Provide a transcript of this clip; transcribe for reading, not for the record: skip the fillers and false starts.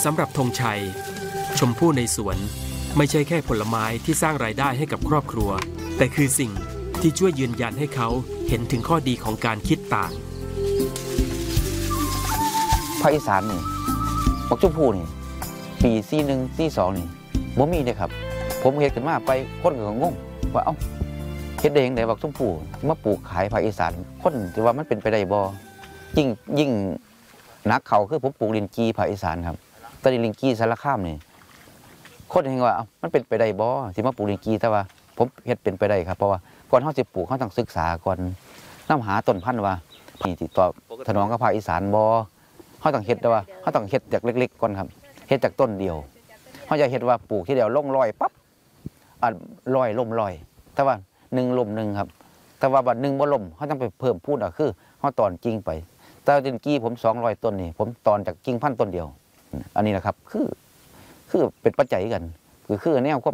สำหรับธงชัยชมพู่ในสวนไม่ใช่แค่ผลไม้ที่สร้างรายได้ให้กับครอบครัวแต่คือสิ่งที่ช่วยยืนยันให้เขาเห็นถึงข้อดีของการคิดต่างภาคอีสานนี่บักชมพู่นี่ปี41 42นี่บ่มีเลยครับผมเฮ็ดขึ้นมาไปคนก็งงว่าเอ้าเฮ็ดได้จังได๋บักชมพู่มาปลูกขายภาคอีสานคนสิว่ามันเป็นไปได้บ่ยิ่งนักเขาคือผมปลูกลิ้นจี่ภาคอีสานครับตอนนี้ลิ้นจี่สารคามนี่คนเห็นว่ามันเป็นไปได้บ่สิมาปลูกลิ้นจี่แต่ว่าผมเฮ็ดเป็นไปได้ครับเพราะว่าก่อนเฮาสิปลูกเฮาต้องศึกษาก่อนนำหาต้นพันธุ์ว่านี่สิตอบสนองกับภาคอีสานบ่เขาต้องเฮ็ดแต่ว่าเขาต้องเฮ็ดจากเล็กๆก่อนครับเฮ็ดจากต้นเดียวเขาจะเฮ็ดว่าปลูกที่เดียวลงรอยปั๊บรอยล่มรอยแต่ว่า1ล่ม1ครับแต่ว่าบัด1บ่ล่มเขาต้องไปเพิ่มพูนคือเขาตอนกิ่งไปแต่ดินกี้ผม200ต้นนี่ผมตอนจากกิ่งพันธุ์ต้นเดียวอันนี้นะครับคือเป็นปัจจัยกันคือแนวความ